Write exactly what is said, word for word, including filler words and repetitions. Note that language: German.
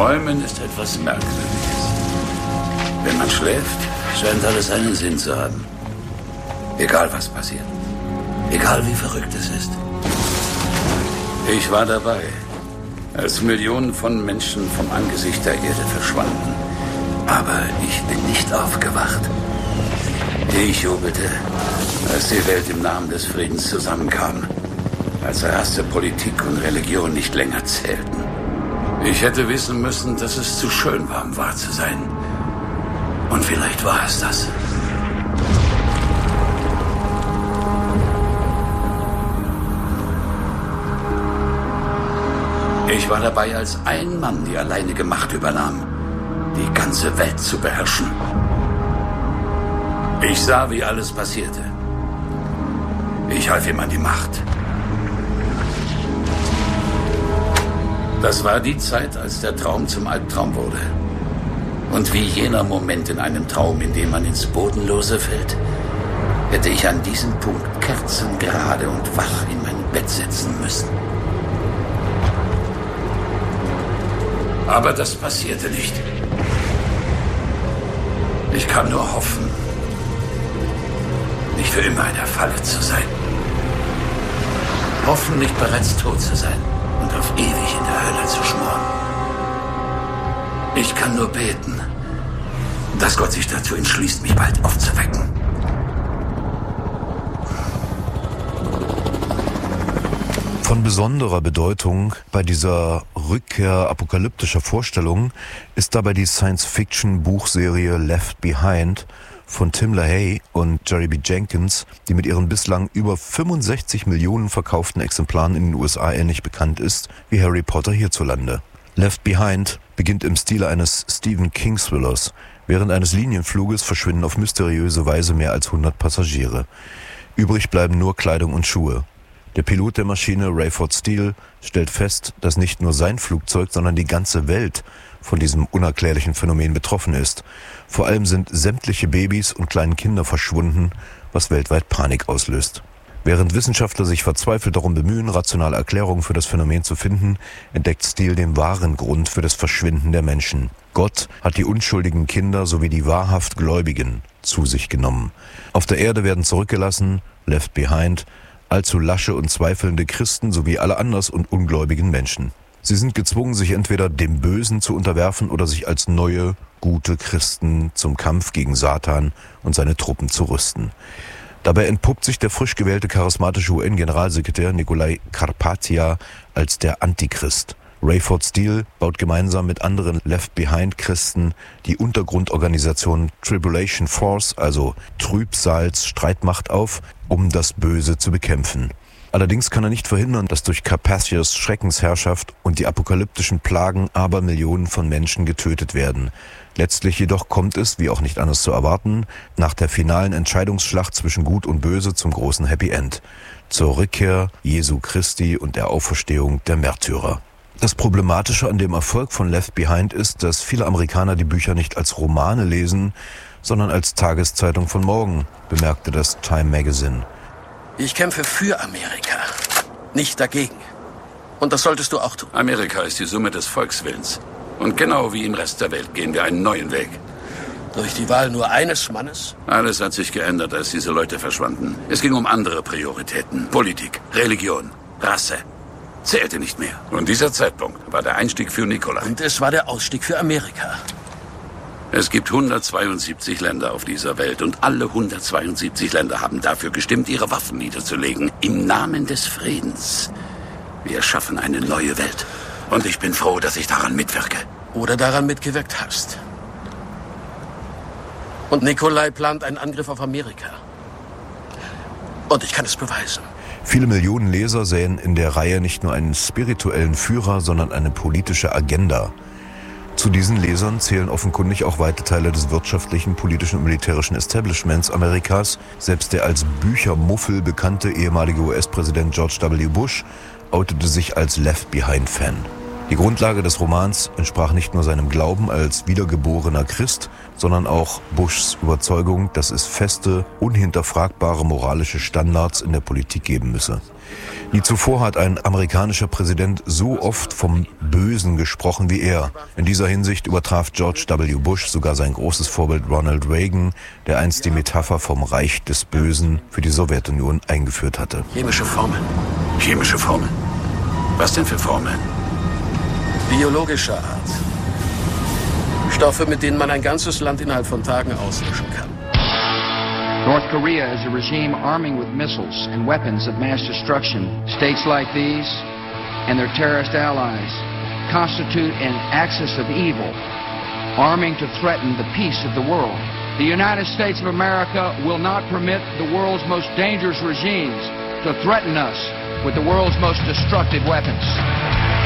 Träumen ist etwas Merkwürdiges. Wenn man schläft, scheint alles einen Sinn zu haben. Egal was passiert. Egal wie verrückt es ist. Ich war dabei, als Millionen von Menschen vom Angesicht der Erde verschwanden. Aber ich bin nicht aufgewacht. Ich jubelte, als die Welt im Namen des Friedens zusammenkam. Als Rasse, Politik und Religion nicht länger zählten. Ich hätte wissen müssen, dass es zu schön war, um wahr zu sein. Und vielleicht war es das. Ich war dabei, als ein Mann die alleinige Macht übernahm, die ganze Welt zu beherrschen. Ich sah, wie alles passierte. Ich half ihm an die Macht. Das war die Zeit, als der Traum zum Albtraum wurde. Und wie jener Moment in einem Traum, in dem man ins Bodenlose fällt, hätte ich an diesem Punkt kerzengerade und wach in mein Bett sitzen müssen. Aber das passierte nicht. Ich kann nur hoffen, nicht für immer in der Falle zu sein. Hoffen, nicht bereits tot zu sein und auf ewig in der Hölle zu schmoren. Ich kann nur beten, dass Gott sich dazu entschließt, mich bald aufzuwecken. Von besonderer Bedeutung bei dieser Rückkehr apokalyptischer Vorstellungen ist dabei die Science-Fiction-Buchserie Left Behind von Tim LaHaye und Jerry B. Jenkins, die mit ihren bislang über fünfundsechzig Millionen verkauften Exemplaren in den U S A ähnlich bekannt ist wie Harry Potter hierzulande. Left Behind beginnt im Stile eines Stephen King-Thrillers. Während eines Linienfluges verschwinden auf mysteriöse Weise mehr als hundert Passagiere. Übrig bleiben nur Kleidung und Schuhe. Der Pilot der Maschine, Rayford Steele, stellt fest, dass nicht nur sein Flugzeug, sondern die ganze Welt von diesem unerklärlichen Phänomen betroffen ist. Vor allem sind sämtliche Babys und kleinen Kinder verschwunden, was weltweit Panik auslöst. Während Wissenschaftler sich verzweifelt darum bemühen, rationale Erklärungen für das Phänomen zu finden, entdeckt Steele den wahren Grund für das Verschwinden der Menschen. Gott hat die unschuldigen Kinder sowie die wahrhaft Gläubigen zu sich genommen. Auf der Erde werden zurückgelassen, left behind, allzu lasche und zweifelnde Christen sowie alle anders und ungläubigen Menschen. Sie sind gezwungen, sich entweder dem Bösen zu unterwerfen oder sich als neue, gute Christen zum Kampf gegen Satan und seine Truppen zu rüsten. Dabei entpuppt sich der frisch gewählte charismatische U N-Generalsekretär Nicolae Carpathia als der Antichrist. Rayford Steele baut gemeinsam mit anderen Left-Behind-Christen die Untergrundorganisation Tribulation Force, also Trübsals Streitmacht auf, um das Böse zu bekämpfen. Allerdings kann er nicht verhindern, dass durch Carpathias Schreckensherrschaft und die apokalyptischen Plagen Abermillionen von Menschen getötet werden. Letztlich jedoch kommt es, wie auch nicht anders zu erwarten, nach der finalen Entscheidungsschlacht zwischen Gut und Böse zum großen Happy End, zur Rückkehr Jesu Christi und der Auferstehung der Märtyrer. Das Problematische an dem Erfolg von Left Behind ist, dass viele Amerikaner die Bücher nicht als Romane lesen, sondern als Tageszeitung von morgen, bemerkte das Time Magazine. Ich kämpfe für Amerika, nicht dagegen. Und das solltest du auch tun. Amerika ist die Summe des Volkswillens. Und genau wie im Rest der Welt gehen wir einen neuen Weg. Durch die Wahl nur eines Mannes? Alles hat sich geändert, als diese Leute verschwanden. Es ging um andere Prioritäten. Politik, Religion, Rasse. Zählte nicht mehr. Und dieser Zeitpunkt war der Einstieg für Nicolae. Und es war der Ausstieg für Amerika. Es gibt hundertzweiundsiebzig Länder auf dieser Welt und alle hundertzweiundsiebzig Länder haben dafür gestimmt, ihre Waffen niederzulegen. Im Namen des Friedens. Wir schaffen eine neue Welt. Und ich bin froh, dass ich daran mitwirke. Oder daran mitgewirkt hast. Und Nicolae plant einen Angriff auf Amerika. Und ich kann es beweisen. Viele Millionen Leser sähen in der Reihe nicht nur einen spirituellen Führer, sondern eine politische Agenda. Zu diesen Lesern zählen offenkundig auch weite Teile des wirtschaftlichen, politischen und militärischen Establishments Amerikas. Selbst der als Büchermuffel bekannte ehemalige U S-Präsident George W. Bush outete sich als Left-Behind-Fan. Die Grundlage des Romans entsprach nicht nur seinem Glauben als wiedergeborener Christ, sondern auch Bushs Überzeugung, dass es feste, unhinterfragbare moralische Standards in der Politik geben müsse. Nie zuvor hat ein amerikanischer Präsident so oft vom Bösen gesprochen wie er. In dieser Hinsicht übertraf George W. Bush sogar sein großes Vorbild Ronald Reagan, der einst die Metapher vom Reich des Bösen für die Sowjetunion eingeführt hatte. Chemische Formeln. Chemische Formeln? Was denn für Formeln? Biologischer Art. Stoffe, mit denen man ein ganzes Land innerhalb von Tagen auslöschen kann. North Korea is a regime arming with missiles and weapons of mass destruction. States like these and their terrorist allies constitute an axis of evil, arming to threaten the peace of the world. The United States of America will not permit the world's most dangerous regimes to threaten us with the world's most destructive weapons.